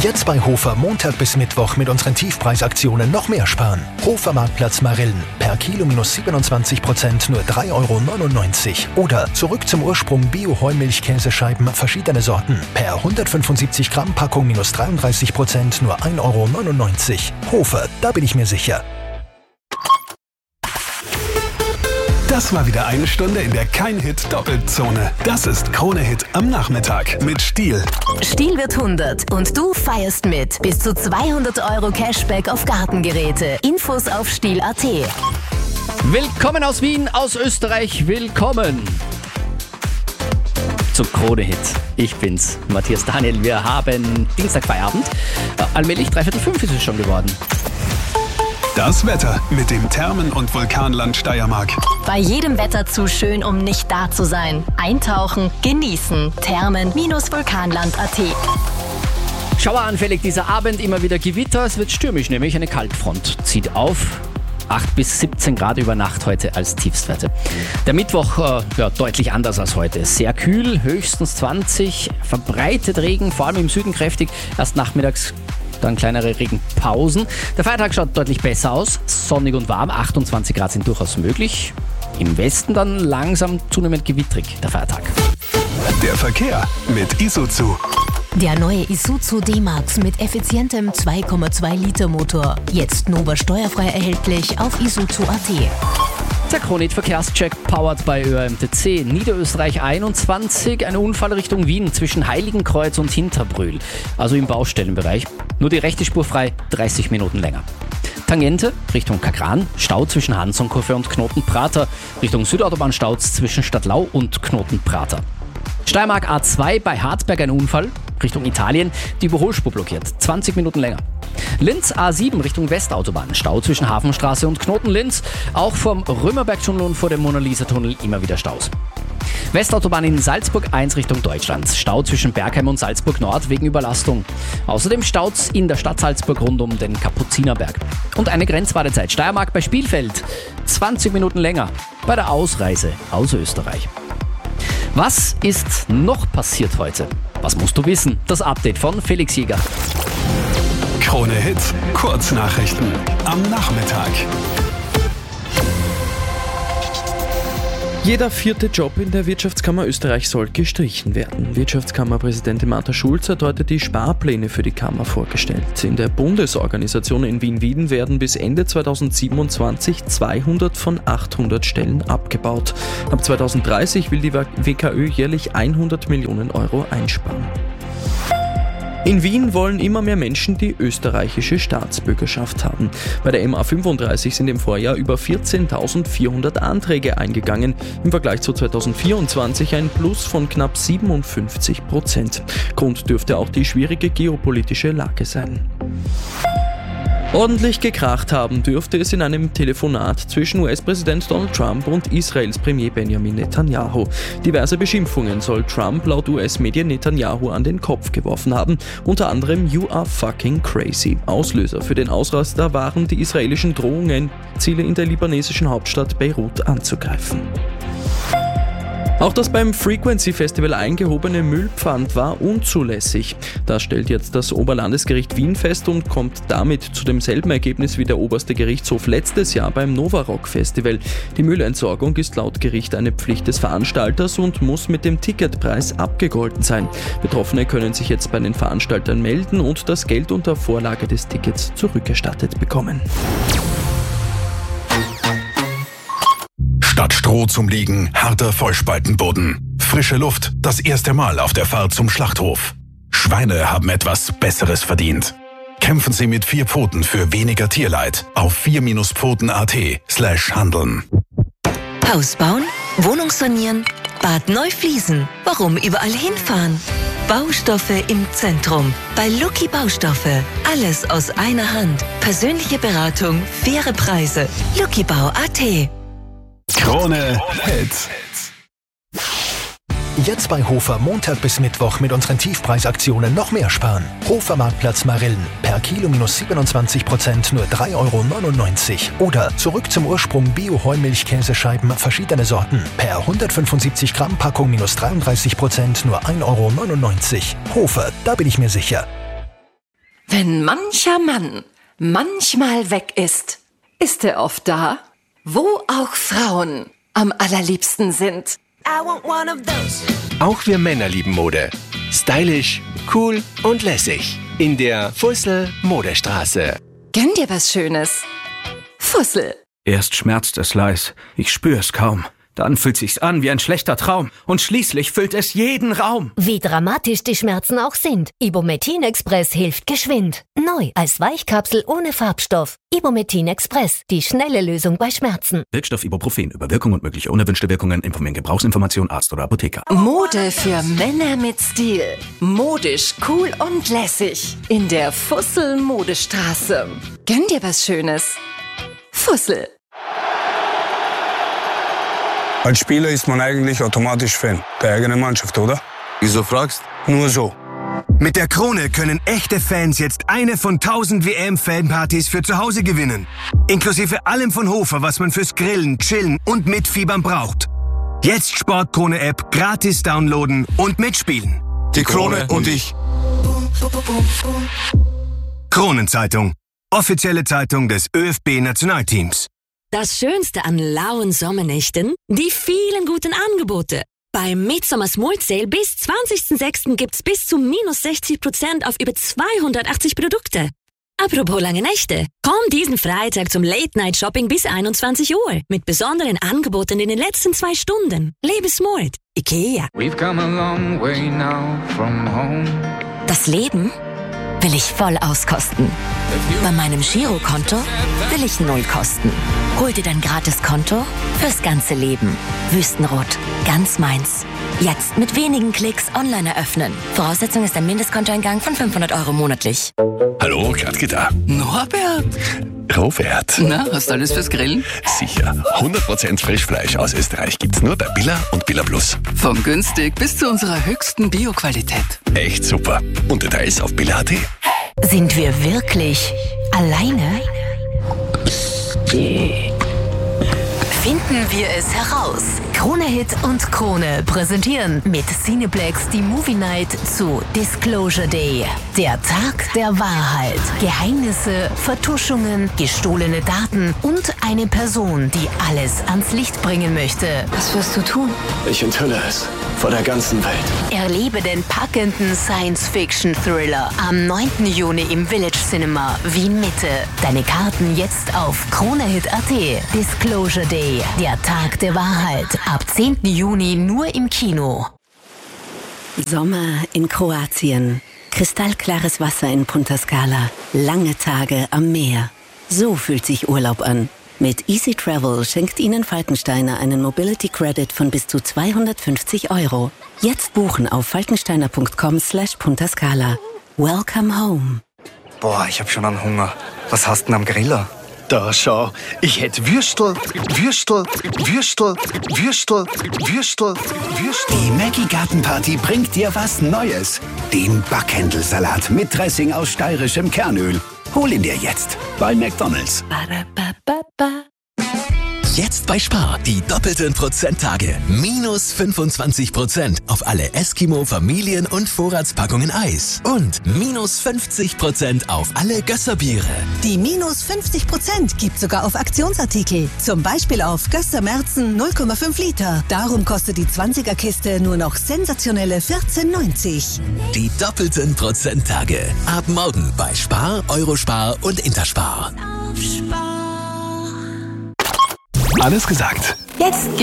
Jetzt bei Hofer Montag bis Mittwoch mit unseren Tiefpreisaktionen noch mehr sparen. Hofer Marktplatz Marillen. Per Kilo minus 27% nur 3,99 €. Oder zurück zum Ursprung Bio-Heumilch-Käsescheiben verschiedene Sorten. Per 175 Gramm Packung minus 33% nur 1,99 €. Hofer, da bin ich mir sicher. Das war wieder eine Stunde in der Kein-Hit-Doppelzone. Das ist Krone-Hit am Nachmittag mit Stihl. Stihl wird 100 und du feierst mit. Bis zu 200 € Cashback auf Gartengeräte. Infos auf Stihl.at. Willkommen aus Wien, aus Österreich, willkommen zu Krone-Hit. Ich bin's, Matthias Daniel. Wir haben Dienstag Feierabend. Allmählich 3:45 ist es schon geworden. Das Wetter mit dem Thermen- und Vulkanland Steiermark. Bei jedem Wetter zu schön, um nicht da zu sein. Eintauchen, genießen. Thermen-vulkanland.at. Schaueranfällig dieser Abend, immer wieder Gewitter. Es wird stürmisch, nämlich eine Kaltfront zieht auf. 8 bis 17 Grad über Nacht heute als Tiefstwerte. Der Mittwoch deutlich anders als heute. Sehr kühl, höchstens 20, verbreitet Regen, vor allem im Süden kräftig. Erst nachmittags dann kleinere Regenpausen. Der Feiertag schaut deutlich besser aus. Sonnig und warm, 28 Grad sind durchaus möglich. Im Westen dann langsam zunehmend gewittrig, der Feiertag. Der Verkehr mit Isuzu. Der neue Isuzu D-Max mit effizientem 2,2 Liter Motor. Jetzt Nova steuerfrei erhältlich auf Isuzu.at. Der Krone-Hit Verkehrscheck powered by ÖMTC. Niederösterreich 21, ein Unfall Richtung Wien zwischen Heiligenkreuz und Hinterbrühl. Also im Baustellenbereich. Nur die rechte Spur frei, 30 Minuten länger. Tangente Richtung Kagran, Stau zwischen Hansonkurve und Knotenprater. Richtung Südautobahn Staus zwischen Stadtlau und Knotenprater. Steiermark A2 bei Hartberg ein Unfall, Richtung Italien, die Überholspur blockiert, 20 Minuten länger. Linz A7 Richtung Westautobahn, Stau zwischen Hafenstraße und Knoten-Linz, auch vom Römerbergtunnel und vor dem Mona-Lisa-Tunnel immer wieder Staus. Westautobahn in Salzburg 1 Richtung Deutschland, Stau zwischen Bergheim und Salzburg Nord wegen Überlastung. Außerdem Staus in der Stadt Salzburg rund um den Kapuzinerberg. Und eine Grenzwartezeit, Steiermark bei Spielfeld, 20 Minuten länger bei der Ausreise aus Österreich. Was ist noch passiert heute? Was musst du wissen? Das Update von Felix Jäger. Krone-Hit, Kurznachrichten am Nachmittag. Jeder 4. Job in der Wirtschaftskammer Österreich soll gestrichen werden. Wirtschaftskammerpräsidentin Martha Schulz hat heute die Sparpläne für die Kammer vorgestellt. In der Bundesorganisation in Wien-Wieden werden bis Ende 2027 200 von 800 Stellen abgebaut. Ab 2030 will die WKÖ jährlich 100 Millionen € einsparen. In Wien wollen immer mehr Menschen die österreichische Staatsbürgerschaft haben. Bei der MA35 sind im Vorjahr über 14.400 Anträge eingegangen. Im Vergleich zu 2024 ein Plus von knapp 57%. Grund dürfte auch die schwierige geopolitische Lage sein. Ordentlich gekracht haben dürfte es in einem Telefonat zwischen US-Präsident Donald Trump und Israels Premier Benjamin Netanyahu. Diverse Beschimpfungen soll Trump laut US-Medien Netanyahu an den Kopf geworfen haben, unter anderem "You are fucking crazy". Auslöser für den Ausraster waren die israelischen Drohungen, Ziele in der libanesischen Hauptstadt Beirut anzugreifen. Auch das beim Frequency Festival eingehobene Müllpfand war unzulässig. Das stellt jetzt das Oberlandesgericht Wien fest und kommt damit zu demselben Ergebnis wie der oberste Gerichtshof letztes Jahr beim Nova Rock Festival. Die Müllentsorgung ist laut Gericht eine Pflicht des Veranstalters und muss mit dem Ticketpreis abgegolten sein. Betroffene können sich jetzt bei den Veranstaltern melden und das Geld unter Vorlage des Tickets zurückerstattet bekommen. Statt Stroh zum Liegen, harter Vollspaltenboden. Frische Luft, das erste Mal auf der Fahrt zum Schlachthof. Schweine haben etwas Besseres verdient. Kämpfen Sie mit 4 Pfoten für weniger Tierleid auf 4-pfoten.at/handeln. Haus bauen, Wohnung sanieren, Bad neu fließen. Warum überall hinfahren? Baustoffe im Zentrum. Bei Lucky Baustoffe. Alles aus einer Hand. Persönliche Beratung, faire Preise. luckybau.at. Krone Hit. Jetzt bei Hofer Montag bis Mittwoch mit unseren Tiefpreisaktionen noch mehr sparen. Hofer Marktplatz Marillen. Per Kilo minus 27% nur 3,99 €. Oder zurück zum Ursprung Bio-Heumilch-Käsescheiben verschiedene Sorten. Per 175 Gramm Packung minus 33% nur 1,99 €. Hofer, da bin ich mir sicher. Wenn mancher Mann manchmal weg ist, ist er oft da, wo auch Frauen am allerliebsten sind. Auch wir Männer lieben Mode. Stylisch, cool und lässig. In der Fussel Modestraße. Gönn dir was Schönes. Fussel. Erst schmerzt es leis, ich spür's kaum. Dann fühlt sich's an wie ein schlechter Traum. Und schließlich füllt es jeden Raum. Wie dramatisch die Schmerzen auch sind. Ibumetin Express hilft geschwind. Neu als Weichkapsel ohne Farbstoff. Ibumetin Express, die schnelle Lösung bei Schmerzen. Wirkstoff Ibuprofen. Über Wirkung und mögliche unerwünschte Wirkungen informieren Gebrauchsinformation Arzt oder Apotheker. Mode für Männer mit Stil. Modisch, cool und lässig. In der Fussel Modestraße. Gönn dir was Schönes. Fussel. Als Spieler ist man eigentlich automatisch Fan der eigenen Mannschaft, oder? Wieso fragst? Nur so. Mit der Krone können echte Fans jetzt eine von 1000 WM-Fanpartys für zu Hause gewinnen. Inklusive allem von Hofer, was man fürs Grillen, Chillen und Mitfiebern braucht. Jetzt Sportkrone-App gratis downloaden und mitspielen. Die Krone und ich. Kronenzeitung. Offizielle Zeitung des ÖFB-Nationalteams. Das Schönste an lauen Sommernächten? Die vielen guten Angebote. Beim Midsommar Small Sale bis 20.06. gibt's bis zu minus 60% auf über 280 Produkte. Apropos lange Nächte. Komm diesen Freitag zum Late-Night-Shopping bis 21 Uhr mit besonderen Angeboten in den letzten 2 Stunden. Lebe smart. IKEA. We've come a long way now from home. Das Leben will ich voll auskosten. Bei meinem Girokonto will ich 0 kosten. Hol dir dein Gratiskonto fürs ganze Leben. Wüstenrot, ganz meins. Jetzt mit wenigen Klicks online eröffnen. Voraussetzung ist ein Mindestkontoeingang von 500 € monatlich. Hallo, Gradke da. Norbert? Robert. Na, hast du alles fürs Grillen? Sicher. 100% Frischfleisch aus Österreich gibt's nur bei Billa und Billa Plus. Von günstig bis zu unserer höchsten Bioqualität. Echt super. Und Details auf billa.at. Sind wir wirklich alleine? Finden wir es heraus. Krone Hit und Krone präsentieren mit Cineplex die Movie Night zu Disclosure Day. Der Tag der Wahrheit. Geheimnisse, Vertuschungen, gestohlene Daten und eine Person, die alles ans Licht bringen möchte. Was wirst du tun? Ich enthülle es vor der ganzen Welt. Erlebe den packenden Science-Fiction-Thriller am 9. Juni im Village Cinema Wien Mitte. Deine Karten jetzt auf KroneHit.at. Disclosure Day, der Tag der Wahrheit. Ab 10. Juni nur im Kino. Sommer in Kroatien. Kristallklares Wasser in Punta Scala. Lange Tage am Meer. So fühlt sich Urlaub an. Mit Easy Travel schenkt Ihnen Falkensteiner einen Mobility Credit von bis zu 250 €. Jetzt buchen auf falkensteiner.com/Punta Scala. Welcome home. Boah, ich hab schon einen Hunger. Was hast du denn am Griller? Da schau, ich hätte Würstel. Die Maggi Gartenparty bringt dir was Neues. Den Backhändelsalat mit Dressing aus steirischem Kernöl. Hol ihn dir jetzt bei McDonald's. Jetzt bei Spar. Die doppelten Prozenttage. Minus 25% auf alle Eskimo, Familien- und Vorratspackungen Eis. Und minus 50% auf alle Gösserbiere. Die minus 50% gibt sogar auf Aktionsartikel. Zum Beispiel auf Gösser Märzen 0,5 Liter. Darum kostet die 20er-Kiste nur noch sensationelle 14,90. Die doppelten Prozenttage. Ab morgen bei Spar, Eurospar und Interspar. Alles gesagt. Jetzt